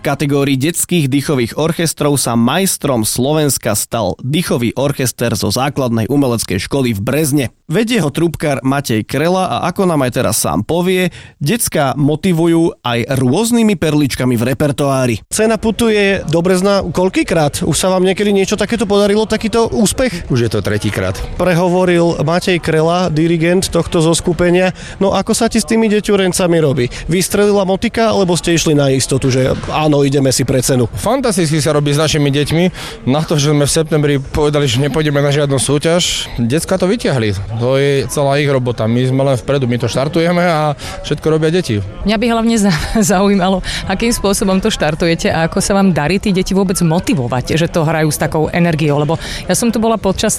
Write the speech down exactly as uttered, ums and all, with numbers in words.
kategórii detských dýchových orchestrov sa majstrom Slovenska stal dýchový orchester zo základnej umeleckej školy v Brezne. Vedie ho trúbkar Matej Krela a ako nám aj teraz sám povie, decká motivujú aj rôznymi perličkami v repertoári. Cena putuje do Brezna koľkýkrát? Už sa vám niekedy niečo takéto podarilo, takýto úspech? Už je to tretíkrát. Prehovoril Matej Krela, dirigent tohto zoskupenia. No ako sa ti s tými deťurencami robí? Vystrelila motika, alebo ste išli na istotu, že áno, ideme si pre cenu? Fantasticky sa robí s našimi deťmi. Na to, že sme v septembri povedali, že nepôjdeme na žiadnu súťaž, decka to vytiahli. To je celá ich robota. My sme len vpredu, my to štartujeme a všetko robia deti. Mňa by hlavne zaujímalo, akým spôsobom to štartujete a ako sa vám darí tí deti vôbec motivovať, že to hrajú s takou energiou, lebo ja som tu bola počas